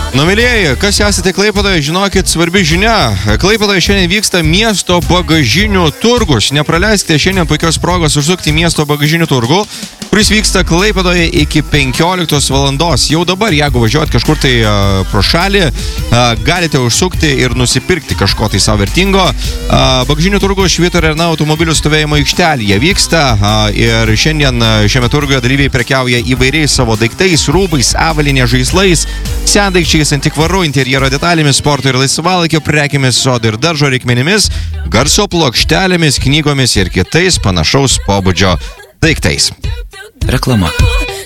Mėlyjeji, kas esate Klaipėdoje, žinokit, svarbi žinia. Klaipėdoje šiandien vyksta miesto bagažinių turgus. Nepraleiskite šiandien puikios progos užsukti miesto bagažinių turgų, kuris vyksta Klaipėdoje iki 15 valandos. Jau dabar, jeigu važiuojat kažkur tai pro šalį, galite užsukti ir nusipirkti kažko tai savo vertingo. Bagažinių turgų Švyturio Arena automobilių stovėjimo aikštelėje vyksta ir šiandien šiame turguje dalyviai prekiauja įvairiais savo daiktais, rūbais, avalynė, žaislais, sendaikčiais, antikvaru, interjero detalėmis, sporto ir laisvalaikio prekėmis, sodo ir daržo reikmenimis, garso plokštelėmis, knygomis ir kitais panašaus pobūdžio daiktais. Reklama.